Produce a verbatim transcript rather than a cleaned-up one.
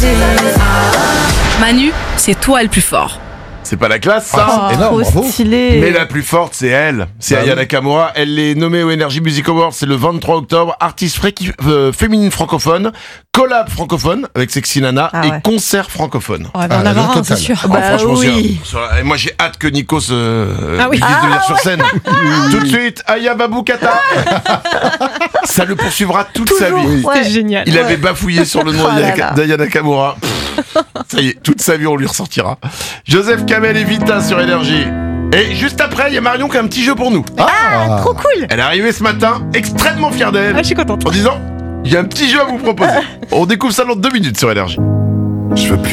Manu, c'est toi le plus fort. C'est pas la classe, ça? Ah, c'est énorme, trop bravo. stylé. Mais la plus forte, c'est elle. C'est Bah Aya oui. Nakamura. Elle est nommée au Energy Music Awards. C'est le vingt-trois octobre. Artiste fréqui- euh, féminine francophone. Collab francophone avec Sexy Nana. Ah ouais. et concert francophone. On va en Ah, avoir le un, c'est total. sûr. Ah, Bah franchement, oui. c'est un- et moi j'ai hâte que Nikos euh, Ah oui. lui dise de venir sur scène. Tout de suite, Aya Baboukata. Ça le poursuivra toute sa Toujours, vie. ouais. C'est génial. Il avait bafouillé sur le nom Oh là d'Aya là. d'Aya Nakamura. Pff, Ça y est, toute sa vie on lui ressortira. Joseph Kamel et Vita sur Énergie. Et juste après, il y a Marion qui a un petit jeu pour nous. Ah, Trop cool. Elle est arrivée ce matin, extrêmement fière d'elle, Ah, je suis contente. en disant « J'ai un petit jeu à vous proposer ». On découvre ça dans deux minutes sur Énergie. Je veux plus